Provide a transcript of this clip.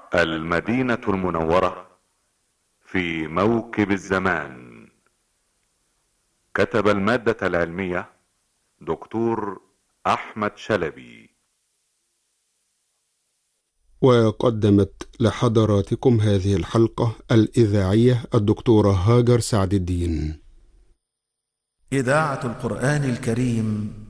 المدينة المنورة في موكب الزمان. كتب المادة العلمية دكتور أحمد شلبي، وقدمت لحضراتكم هذه الحلقة الإذاعية الدكتورة هاجر سعد الدين. إذاعة القرآن الكريم